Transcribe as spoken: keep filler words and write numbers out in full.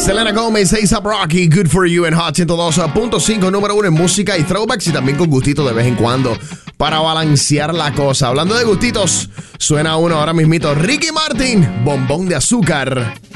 Selena Gomez, A$AP Rocky, Good For You en Hot ciento dos punto cinco, número uno en música y throwbacks y también con gustito de vez en cuando para balancear la cosa. Hablando de gustitos, suena uno ahora mismito, Ricky Martin, Bombón de Azúcar.